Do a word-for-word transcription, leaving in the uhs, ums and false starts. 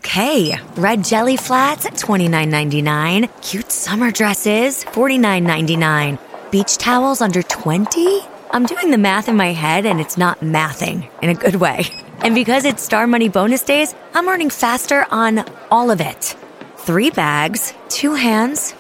Okay, red jelly flats at twenty-nine ninety-nine. Cute summer dresses, forty-nine ninety-nine. Beach towels under twenty? I'm doing the math in my head and it's not mathing in a good way. And because it's Star Money bonus days, I'm earning faster on all of it. Three bags, two hands,